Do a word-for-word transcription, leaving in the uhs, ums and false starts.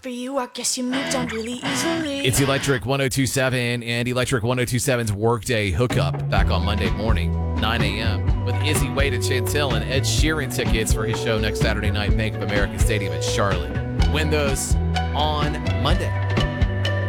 for you. I guess you moved on really easily. It's Electric one oh two seven and Electric one oh two seven's Workday Hookup back on Monday morning, nine a.m. with Izzy, Wade, and Chantel and Ed Sheeran tickets for his show next Saturday night, Bank of America Stadium in Charlotte. Win those on Monday.